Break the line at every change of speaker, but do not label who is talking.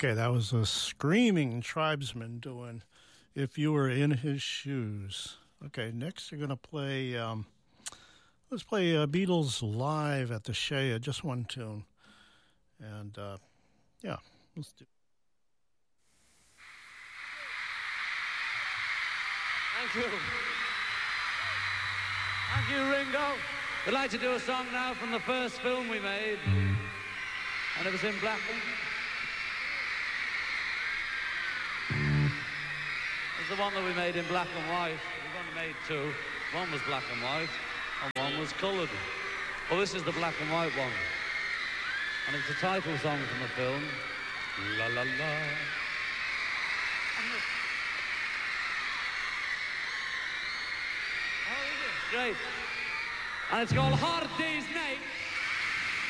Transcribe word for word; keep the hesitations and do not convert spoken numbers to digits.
Okay, that was a screaming tribesman doing If You Were in His Shoes. Okay, next we're going to play, um, let's play uh, Beatles live at the Shea, just one tune. And, uh, yeah, let's do it.
Thank you. Thank you, Ringo. We'd like to do a song now from the first film we made. And it was in black and white. It's the one that we made in black and white. We've only made two. One was black and white, and one was coloured. Well, this is the black and white one. And it's the title song from the film. La la la. Great. And it's called Hard Day's Night.